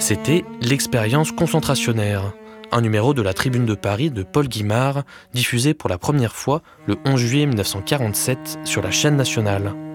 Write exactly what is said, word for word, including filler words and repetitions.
C'était L'expérience concentrationnaire, un numéro de la Tribune de Paris de Paul Guimard, diffusé pour la première fois le onze juillet mille neuf cent quarante-sept sur la chaîne nationale.